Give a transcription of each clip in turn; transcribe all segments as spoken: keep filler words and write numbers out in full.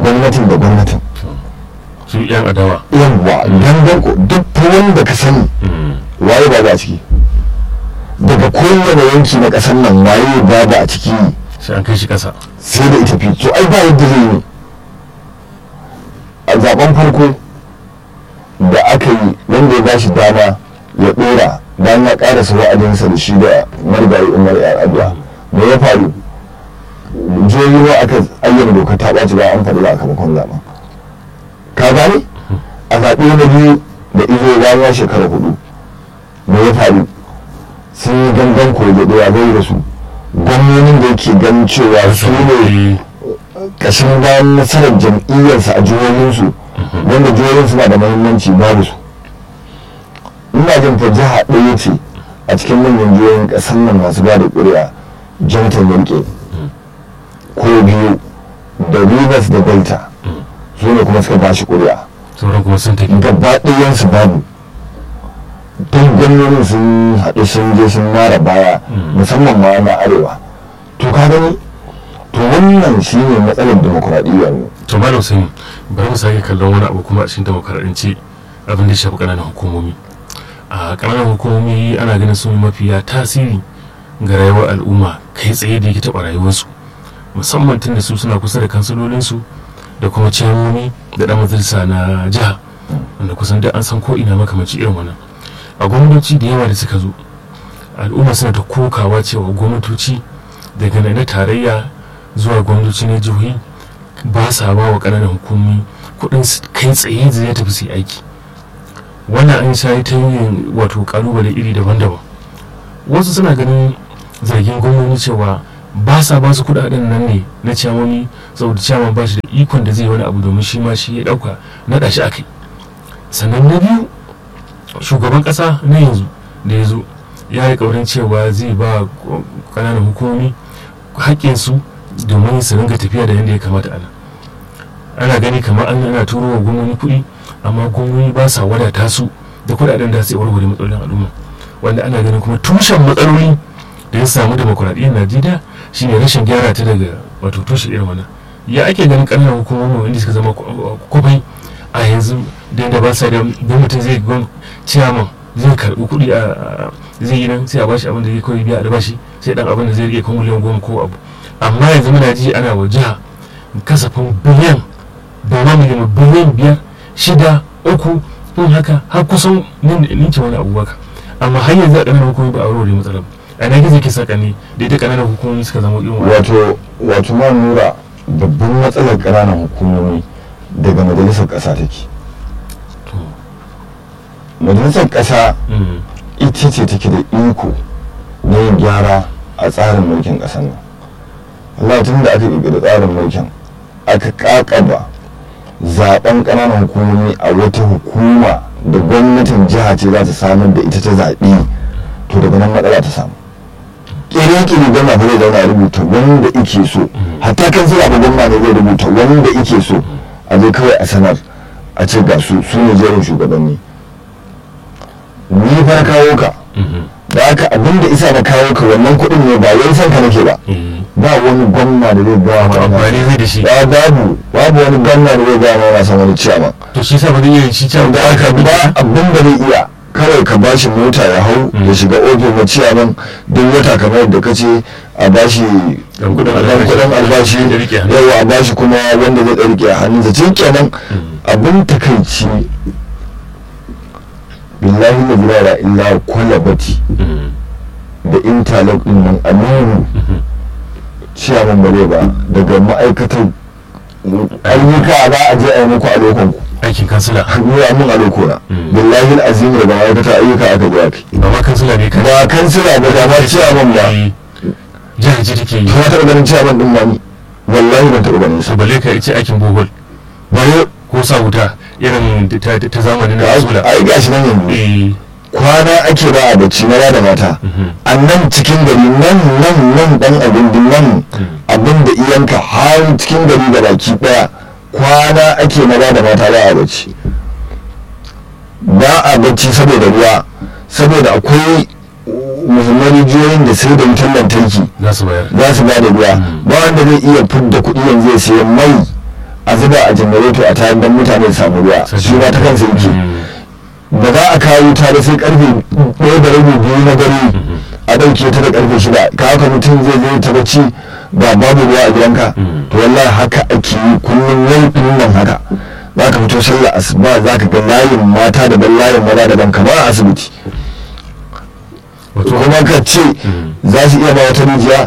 gwamnatin da gwamnatin su yan adawa yawwa gangan ko duk wanda ka sani waye ba a ciki daga kowane yanki na ƙasar nan waye ba a ciki sai an kai shi ƙasa sai da ita fi to ai ba yadda zai yi a zaben farko da aka yi wanda ya ba shi dama ya ɗora bayan ya ƙarasa wa'adinsa da shi da marigayi umar yar'adua da ya faru jiyoyi wa aka ayyana dokar ta ɓaci ba an faɗi ba a kamakon zaben ka gane a zaɓe na biyu da izo bayan shekara hudu da ya faru sun yi gangan koge ɗaya gai da su gwamnonin da yake ganin cewa su ne ƙashin bayan nasarar jam'iyyarsa a jihohinsu wanda jihohinsu na da muhimmanci babu su ina jin fa jiha ɗaya ce a cikin manyan jihohin ƙasar nan masu ba da ƙuri'a jonathan yanke ko biyu da rivers da delta su ne kuma suka ba shi ƙuri'a sauran kuma sun tafi gaba ɗayansu babu duk gwamnonin sun haɗu sun je sun mara baya musamman ma na arewa to ka gani to wannan shi ne matsalar demokuraɗiyya ne to malam sun bari mu sake kallon wani abu kuma a cikin demokuraɗinci abin da ya shafi ƙananan hukumomi a ƙananan hukumomi ana ganin sun mafiya tasiri ga rayuwar al'umma kai tsaye da yake taɓa rayuwarsu musamman tun da su suna kusa da kansulolinsu da kuma ciyamomi da ɗan majalisa na jiha wanda kusan da an san ko ina makamanci irin wannan a gwamnatoci da yawa da suka zo al'umma suna ta kokawa cewa gwamnatoci daga na tarayya zuwa gwamnatoci na jihohi ba sa ba wa ƙananan hukumi kuɗin kai tsaye da ya tafi su aiki wannan an sha ta yin wato kalubale iri daban-daban wasu suna ganin zargin gwamnati cewa ba sa ba su kuɗaɗen nan ne na ciyamomi saboda ciyaman ba shi da ikon da zai wani abu domin shi ma shi ya ɗauka naɗa shi akai sannan na biyu shugaban ƙasa na yanzu da ya zo ya yi ƙaurin cewa zai ba ƙananan hukumomi haƙƙinsu domin su ringa tafiya da yadda ya kamata ana ana gani kamar an ana turo wa gwamnati kuɗi amma gwamnati ba sa wadata su da kuɗaɗen da su warware matsalolin al'umma wanda ana ganin kuma tushen matsaloli da ya samu demokuraɗiyyar najeriya shine rashin gyara ta daga wato tushe irin wannan ya ake ganin ƙananan hukumomi wanda suka zama kwafai a yanzu da yadda ba sa da don mutum zai gwam ciyaman zai karɓi kuɗi a zai yi nan sai a bashi abin da zai kawai biya albashi sai dan abin da zai rike kan miliyan goma ko abu amma yanzu muna ji ana wa jiha kasafin biliyan ba ma miliyan biliyan biyar shida uku in haka har kusan ninke wani abu baka amma har yanzu a ƙananan hukumomi ba a warware matsalar a na gizo ke saka ne da ita ƙananan hukumomi suka zama irin wato wato ma nura babban matsalar ƙananan hukumomi daga majalisar ƙasa take majalisar ƙasa ita ce take da iko na yin gyara a tsarin mulkin ƙasar nan Allah tun da aka ƙirƙiri tsarin mulkin aka ƙaƙaba zaben ƙananan hukumomi a wata hukuma da gwamnatin jiha ce za ta samar da ita ta zaɓi to daga nan matsala ta samu ƙiri-ƙiri gwamna ba zai zauna a rubuta wanda ike so hatta kan sila ba gwamna ne zai rubuta wanda ike so a zai kawai a sanar a ce ga su su ne jerin shugabanni ni fa kawo ka da haka abin da isa na kawo ka wannan kuɗin ne ba wai san ka nake ba ba wani gwamna da zai gawa ma amfani zai da shi ba babu babu wani gwamna da zai gawa ma na san wani ciyama to shi sa ba zai iya shi ciyaman da aka ba abin da zai iya kawai ka bashi mota ya hau ya shiga ofis na ciyaman duk wata kamar yadda ka ce a bashi dan kudin albashi yawa a bashi kuma wanda zai ɗarke a hannunsa tun kenan abin takaici billahi na birara illa kwalabati da interlock din nan aminu ciyaman bare ba daga ma'aikatar ayyuka za a je a yi muku a lokanku aikin kansila hannu a mun a lokona billahi azim daga ma'aikatar ayyuka aka je aka ba ma kansila ne kan ba kansila ba da ma ciyaman ba jihar ce take yi ta taɓa ganin ciyaman din ma ni wallahi ban taɓa ganin sa balle ka ce aikin bohol bare ko sa wuta irin ta zamanin na rasula ai gashi nan yanzu kwana ake ba a bacci maza da mata a nan cikin gari nan nan nan dan abin din nan abin da iyanka har cikin gari da baki daya kwana ake maza da mata ba a bacci ba a bacci saboda ruwa saboda akwai muhimman rijiyoyin da sai da wutar lantarki za su bayar za su ba da ruwa ba wanda zai iya fidda kuɗi yanzu ya sayi mai a zuba a janareto a tayar don mutane su samu ruwa shi ma ta kansa yake ba za a kawo wuta da sai karfe ɗaya da rabi biyu na dare a ɗauke ta da karfe shida ka haka mutum zai zai ta bacci ba babu ruwa a gidanka to wallahi haka ake yi kullum yau ɗin nan haka za ka fito sallar asuba za ka ga layin mata daban layin maza daban kamar a asibiti kuma ka ce za su iya ba wata rijiya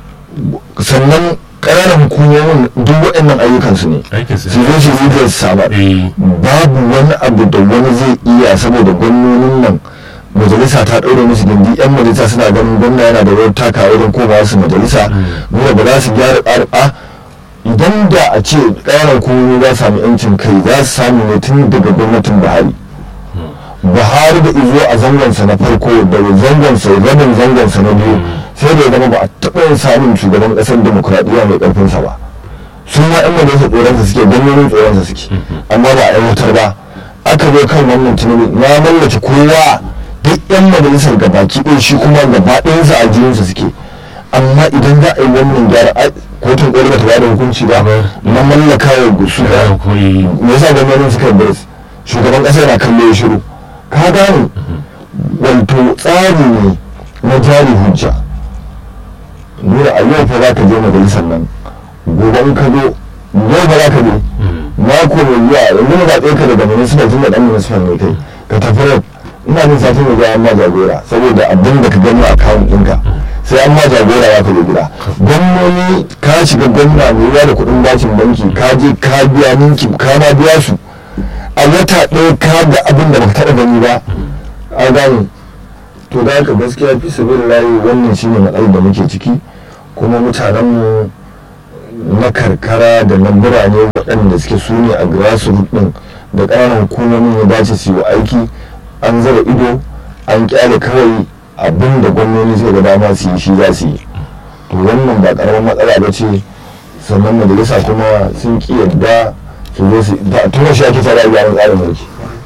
sannan ƙananan hukumomin duk waɗannan ayyukansu ne su zo su rijiyar samar babu wani abu da wani zai iya saboda gwamnonin nan majalisa ta ɗaure musu gindi yan majalisa suna ganin gwamna yana da rawar taka wajen koma su majalisa nuna ba za su gyara ƙarƙa idan da a ce ƙananan hukumomi za su sami yancin kai za su samu ne tun daga gwamnatin buhari buhari da izo a zangonsa na farko da zangonsa rabin zangonsa na biyu sai da ya zama ba a taɓa yin samun shugaban ƙasar demokuraɗiyya mai ƙarfinsa ba sun ma yan majalisa tsoronsa suke ganyoyin tsoronsa suke amma ba a aiwatar ba aka zo kan wannan tunanin na mallake kowa duk yan majalisar gabaki ɗaya shi kuma gaba ɗayansa a jiyunsa suke amma idan za a yi wannan gyara kotun ƙoli ba ta ba da hukunci ba na mallaka wa su da me yasa gwamnatin suka yi biris shugaban ƙasa yana kallo ya shiru ka gane wato tsari ne na jari hujja nuna a yau fa za ka je majalisar nan gobe in ka zo yau ba za ka je mako mai zuwa yanzu na zaɓe ka daga municipal tun da ɗan municipal ne kai ka tafi rep ina jin satin da za a ma jagora saboda abin da ka gani a akawun ɗinka sai an ma jagora ya ka je gida gwamnoni ka shiga gwamna mai ruwa da kuɗin bashin banki ka je ka biya ninki ka ma biya su a wata ɗaya ka ga abin da baka taɓa gani ba a gane to da haka gaskiya fi sabi layi wannan shine matsalar da muke ciki kuma mutanenmu na karkara da na birane waɗanda suke su ne a grassroots ɗin da ƙananan hukumomin ya dace su yi aiki an zara ido an kyale kawai abin da gwamnoni suka ga dama su yi shi za su yi to wannan ba ƙaramin matsala ba ce sannan majalisa kuma sun ƙi yadda su zo su tuna shi ake tara gyaran tsarin mulki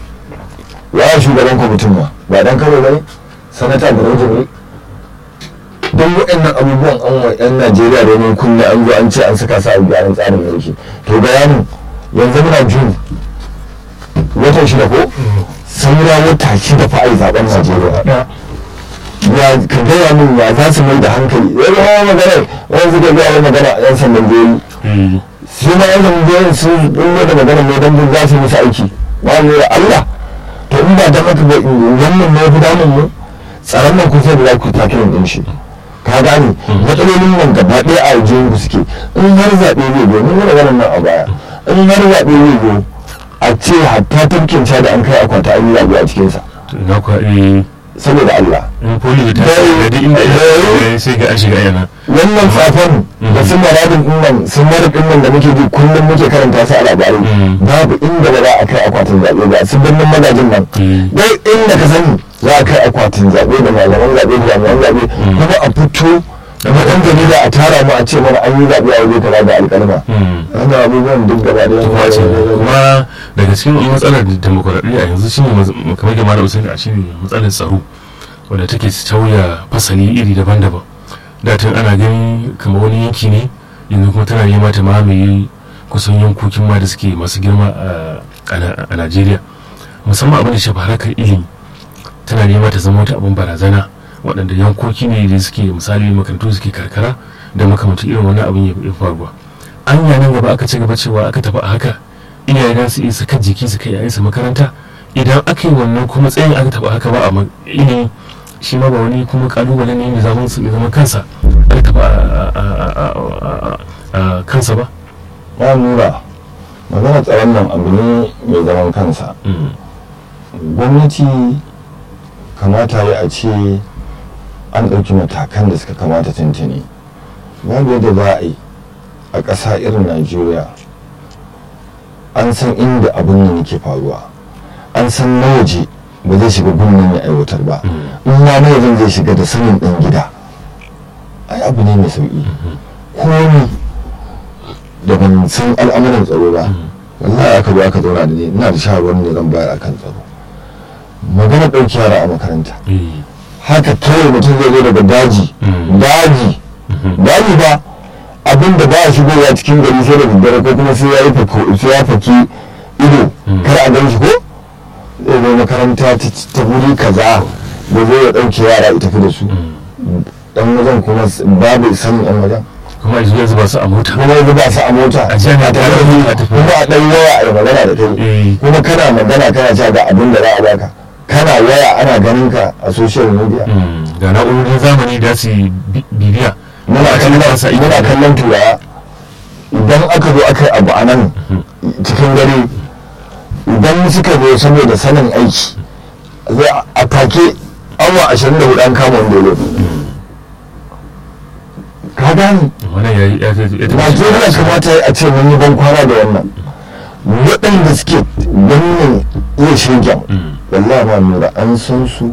ya shugaban kwamitin ma ba dan karo ba ne sanata da rajin ne don waɗannan abubuwan an wa 'yan najeriya domin kunne an zo an ce an saka sa a gyaran tsarin mulki to bayanin yanzu muna jun watan shida ko saura wata shida fa a yi zaben najeriya ya ka gaya min ya za su mai da hankali ya zama magana wani suka gaya magana a 'yan sandan jeri su ma yan zambiyan sun ɗin da magana mai don za su musu aiki ba mu da Allah to in ba da haka ba wannan ne fi damun mu tsaron nan kusa da za ku take yin shi ka gane matsalolin nan gaba ɗaya a wajen ku suke in har zaɓe zai zo mun gana nan a baya in har zaɓe zai zo a ce hatta tafkin da an kai akwata an yi zaɓe a cikinsa saboda Allah in poli ta da inda ya sai ga an shiga yana wannan tsafan da sun maradin dinnan sun mara dinnan da muke bi kullum muke karanta su a labarai babu inda ba za a kai akwatin zaɓe ba su birnin magajin nan dai inda ka sani za a kai akwatin zaɓe da malaman zaɓe da jami'an zaɓe kuma a fito da ɗan jarida a tara mu a ce mana an yi zaɓe a waje kaza da alƙalma wannan abubuwan duk gaba da kuma kuma daga cikin matsalar demokuraɗiyya a yanzu shine kamar da malam Usaini a shine matsalar tsaro wadda take sauya fasali iri daban-daban da tun ana gani kamar wani yanki ne yanzu kuma tana nema ta mamaye kusan yankokin ma da suke masu girma a Najeriya musamman abin da shafa harkar ilimi tana nema ta zama wata abin barazana waɗanda yankoki ne da suke misali makarantu suke karkara da makamantan irin wani abin ya faruwa an nan gaba aka ci gaba cewa aka tafi a haka iyaye na su isa kan jiki su kai yayansu makaranta idan aka yi wannan kuma tsayin aka tafi haka ba a ilimi shi ma ba wani kuma kalubale ne mai zaman su zama kansa aka tafi a kansa ba ya nura magana tsaron nan abu ne mai zaman kansa gwamnati kamata ya a ce an ɗauki matakan da suka kamata tuntuni babu yadda za a yi a ƙasa irin najeriya an san inda abin nan yake faruwa an san na waje ba zai shiga gunnan ya aiwatar ba in ma na wajen zai shiga da sanin ɗan gida ai abu ne mai sauƙi ko ni da ban san al'amuran tsaro ba wallahi aka zo aka zauna da ni ina da shawarwar ne zan bayar akan tsaro magana ɗauki yara a makaranta haka kawai mutum zai zo daga daji daji daji ba abin da ba a shigowa cikin gari sai da daddare ko kuma sai ya yi sai ya faki ido kar a gan shi ko zai zo makaranta ta wuri kaza da zai ya ɗauke yara ita fi da su dan wajen kuma babu sanin yan wajen kuma yanzu zuba su a mota kuma yanzu ba su a mota a jami'a ta kuma a ɗan waya a yi magana da kai kuma kana magana kana cewa ga abin da za a baka kana waya ana ganin ka a social media ga na'urorin zamani da su bibiya muna kallon turawa idan aka zo aka yi abu a nan cikin dare idan suka zo saboda sanin aiki zai a take awa ashirin da hudu an kama wanda ya ka gani najeriya kamata a ce mun yi ban kwana da wannan waɗanda suke wannan iya shirya wallahi ma nura an san su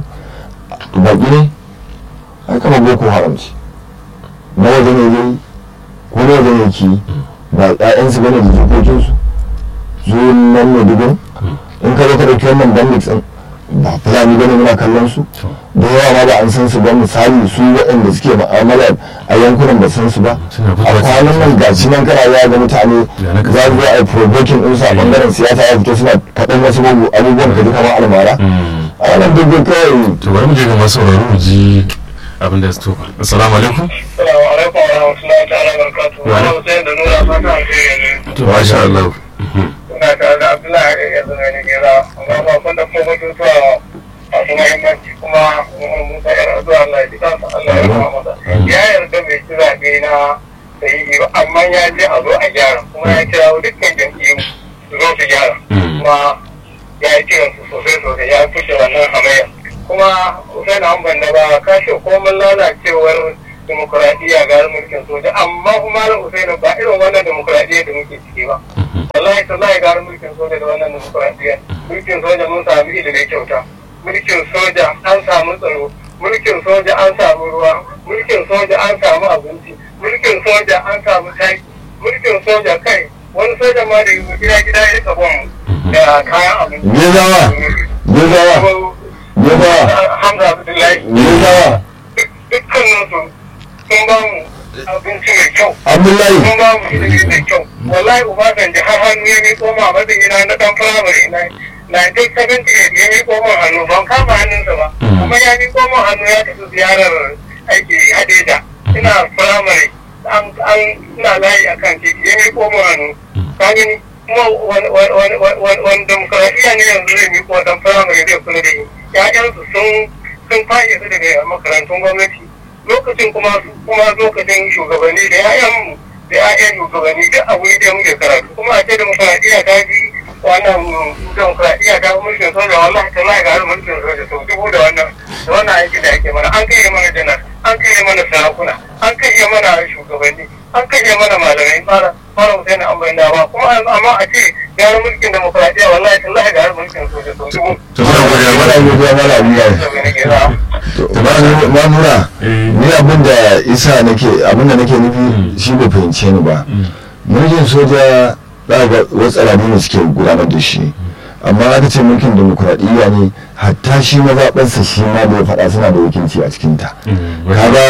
baƙi ne ai kama boko haram ce na waje ne zai ko na waje ne ki ba ƴaƴansu bane da jikokinsu zo nan ne dubin in ka zo ka ɗauki wannan bandits ɗin ba fulani bane muna kallon su da yawa ma ba an san su ba misali su waɗanda suke mu'amala a yankunan ba san su ba a kwanan nan gashi nan kana ya ga mutane za su zo a yi provoking din su a bangaren siyasa ya fito suna faɗin wasu abubuwan da duka ma almara a wannan duk kawai to bari mu je ga masu sauraro mu ji abin da su tofa assalamu alaikum assalamu alaikum wa rahmatullahi ta'ala wa barakatuhu wa rahmatullahi da nura fata alheri to masha Allah ina tare da Abdullahi yanzu ne gera amma ba kun da kuma batutuwa masu muhimmanci kuma mun sa yar addu'a Allah ya dika sa Allah ya rahama masa ya yarda bai ci zabe na sahihi ba amma ya je a zo a gyara kuma ya kira dukkan jam'iyyu su zo su gyara kuma ya yi kiran su sosai sosai ya kushe wannan hamayya kuma Usaini Amban da ba kashe komai lalacewar demokuraɗiyya ga mulkin soja amma kuma na Usaini ba irin wannan demokuraɗiyya da muke ciki ba wallahi tallahi ga mulkin soja da wannan demokuraɗiyya mulkin soja mun sami ilimi kyauta mulkin soja an samu tsaro mulkin soja an samu ruwa mulkin soja an samu abinci mulkin soja an samu taki mulkin soja kai wani soja ma da gida gida ya rika bon da kayan abinci Gezawa Gezawa Gezawa Hamza Abdullahi Gezawa dukkaninsu sun ba mu abinci mai kyau Abdullahi sun ba mu ilimi mai kyau wallahi Obasanjo har hannu ya miƙo ma matsayina na ɗan firamare na nineteen seventy-eight ya miƙo min hannu ban kama hannunsa ba kuma ya miƙo min hannu ya tafi ziyarar aiki Hadeja ina firamare an ina layi a kan titi ya miƙo min hannu ka gani kuma wani demokuraɗiyya ne yanzu zai miƙo ɗan firamare zai kula da ni ƴaƴansu sun sun faɗi su daga makarantun gwamnati lokacin kuma kuma lokacin shugabanni da ƴaƴan da ƴaƴan shugabanni duk abu da muke karatu kuma a ce demokuraɗiyya ta bi wannan demokuraɗiyya ta mulkin soja wallahi ta lai ga mulkin soja to dubu da wannan da wannan aiki da ake mana an kai mana janar an kai mana sarakuna an kai mana shugabanni an kai mana malamai fara fara Hussein an bayyana ba kuma amma a ce gyara mulkin demokuraɗiyya wallahi ta lai ga mulkin soja to dubu to muna godiya mala godiya mala biya ma nura ni abin da isa nake abin da nake nufi shi bai fahimce ni ba mulkin soja za ga wasu alamu ne suke gudanar da shi amma aka ce mulkin demokuraɗiyya ne hatta shi mazaɓarsa shi ma da ya faɗa suna da wakilci a cikinta kaga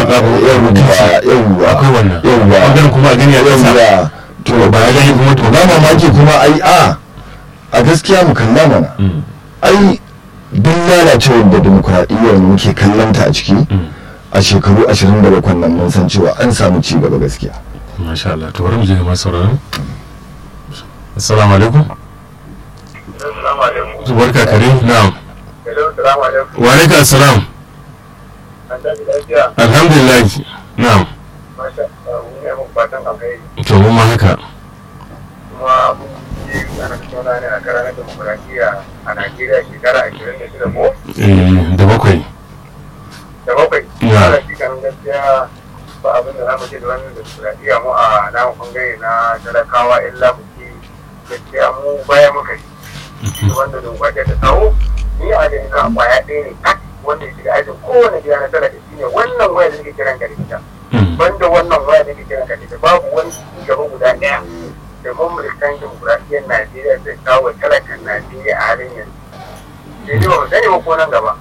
yawwa kuma a gani a ƙasa to ba ya gani kuma to na mamaki kuma ai a a gaskiya mu kalla mana ai duk lalacewar da demokuraɗiyyar muke kallonta a ciki a shekaru ashirin da bakwai nan mun san cewa an samu ci gaba gaskiya masha Allah to bari mu je ga masu sauraron assalamu alaikum assalamu alaikum barka kare na'am assalamu alaikum wa alaikum assalam an tafi lafiya alhamdulillah na'am masha Allah mun yi mun fatan alheri to mu ma haka kuma mun yi ana tattauna ne a karanar demokuraɗiyya a Najeriya shekara ashirin da shida ko eh da bakwai da bakwai Ya. ana cikin gaskiya ba abin da za mu ce da wannan demokuraɗiyya mu a namu bangare na talakawa illa mu ce gaskiya mu baya muka yi wanda demokuraɗiyya ta kawo ni a da ina kwaya ɗaya ne tak wanda ya shiga ajin kowane gida na talaka shine wannan waya da nake kiran ka da ita banda wannan waya da nake kiran ka da ita babu wani gaba guda ɗaya da mamurikan demokuraɗiyyar Najeriya zai kawo talakan Najeriya a halin yanzu. Sai dai ba mu sani ba ko nan gaba.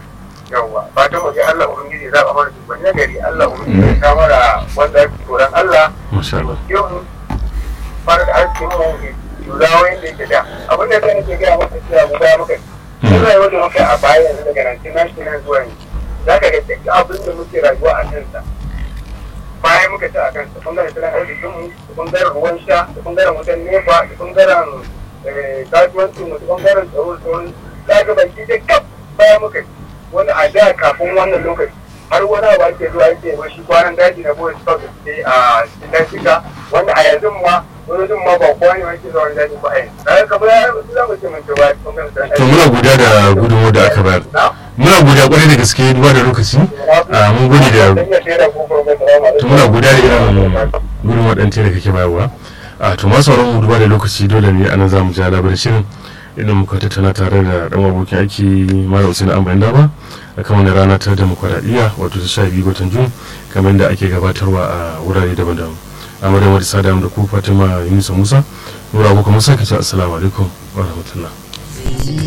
Yawwa fatan mu ji Allah ubangiji za a mana dubban nagari Allah ubangiji ya samar da wanda ya fi tsoron Allah masha Allah yau fara da arzikin mu dawo yadda yake da abin da ta nake gaya maka cewa mu da muka yi rayuwar da muka a baya yanzu daga nineteen ninety-nine zuwa yanzu za ka ga duk abin da muke rayuwa a kansa bayan muka ci a kansa bangaren tattalin arzikin mu da bangaren ruwan sha da bangaren wutan nefa da bangaren kasuwancin mu da bangaren tsaro da wani za ka baki da kaf bayan muka yi wani a da kafin wannan lokaci har wani abu ake zuwa ake wasu kwanan daji na boys club da suke a cikin dajika wanda a yanzu ma wani jin ma ba kowa ne wani ke zuwa daji ba a yanzu da kamar ya za mu ce mun ce ba to muna guda da gudunmu da aka bayar muna guda kwarai da gaske duba da lokaci a mun gode da to muna guda da irin gudun waɗance da kake bayarwa a to masu sauran mu duba da lokaci dole ne anan za mu ja labarin shirin idan muka tattauna tare da ɗan abokin aiki Malam Usaini Ambayan Daba akan wani rana ta demokuraɗiyya wato ta sha biyu ga watan Jun kamar da ake gabatarwa a wurare daban-daban a madadin wadda sadam da ku Fatima Yunusa Musa nura abokan Musa ke ce assalamu alaikum wa rahmatullah